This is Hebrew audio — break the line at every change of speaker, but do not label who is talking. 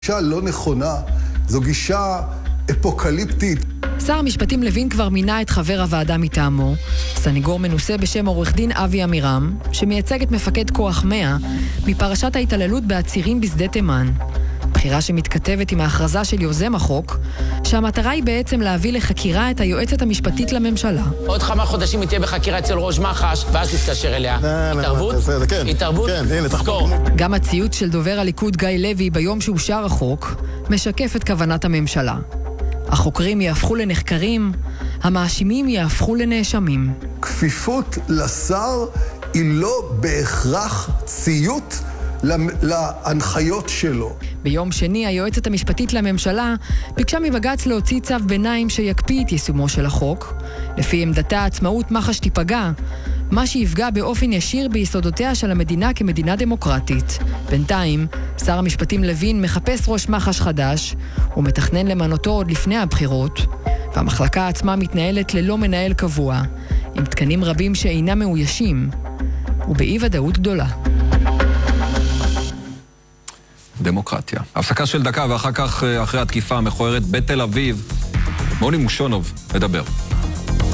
גישה לא נכונה, זו גישה אפוקליפטית.
שר המשפטים לוין כבר מינה את חבר הוועדה מטעמו, סניגור מנוסה בשם עורך דין אבי אמירם, שמייצג את מפקד כוח 100 מפרשת ההתעללות בעצירים בשדה תימן. בחירה שמתכתבת עם ההכרזה של יוזם החוק, שהמטרה היא בעצם להביא לחקירה את היועצת המשפטית לממשלה.
עוד כמה חודשים היא תהיה בחקירה אצל ראש מח"ש, ואז תתקשר אליה. התערבות? התערבות? תזכור.
גם הציוץ של דובר הליכוד גיא לוי ביום שאושר החוק, משקף את כוונת הממשלה. החוקרים יהפכו לנחקרים, המאשימים יהפכו לנאשמים.
כפיפות לשר היא לא בהכרח ציות להנחיות שלו.
ביום שני, היועצת המשפטית לממשלה ביקשה מבג"ץ להוציא צו ביניים שיקפיא את יישומו של החוק. לפי עמדתה, עצמאות מח"ש תיפגע, מה שיפגע באופן ישיר ביסודותיה של המדינה כמדינה דמוקרטית. בינתיים, שר המשפטים לוין מחפש ראש מח"ש חדש, ומתכנן למנותו עוד לפני הבחירות, והמחלקה עצמה מתנהלת ללא מנהל קבוע, עם תקנים רבים שאינם מאוישים, ובאי ודאות גדולה.
דמוקרטיה. הפסקה של דקה ואחר כך, אחרי התקיפה המכוערת בתל אביב, מוני מושונוב מדבר.